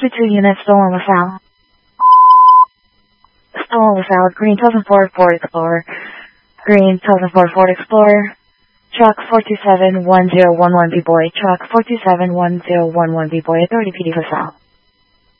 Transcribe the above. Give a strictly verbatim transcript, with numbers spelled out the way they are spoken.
Two two units stolen LaSalle. Stolen LaSalle, green two thousand four Ford Explorer. Green two thousand four Ford Explorer. Truck four two seven one zero one one B-Boy. Truck four two seven one zero one one B-Boy, Authority P D LaSalle.